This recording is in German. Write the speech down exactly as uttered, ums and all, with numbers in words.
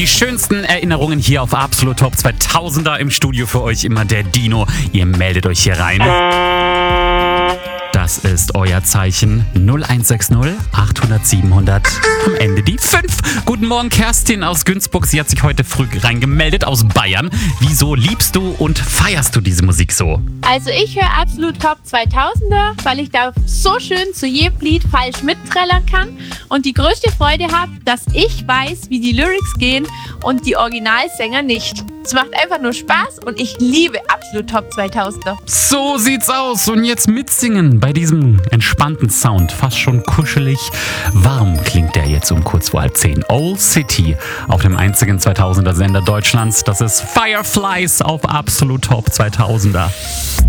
Die schönsten Erinnerungen hier auf Absolut Top zweitausender im Studio für euch immer der Dino. Ihr meldet euch hier rein. Das ist euer Zeichen null eins sechs null achthundert siebenhundert. Am Ende die fünf. Guten Morgen, Kerstin aus Günzburg. Sie hat sich heute früh reingemeldet aus Bayern. Wieso liebst du und feierst du diese Musik so? Also ich höre Absolut Top zweitausender, weil ich da so schön zu jedem Lied falsch mitträllern kann und die größte Freude habe, dass ich weiß, wie die Lyrics gehen und die Originalsänger nicht. Es macht einfach nur Spaß und ich liebe Absolut Top zweitausender. So sieht's aus. Und jetzt mitsingen bei diesem entspannten Sound. Fast schon kuschelig. Warm klingt der jetzt um kurz vor halb zehn. Old City auf dem einzigen zweitausender Sender Deutschlands. Das ist Fireflies auf Absolut Top zweitausender.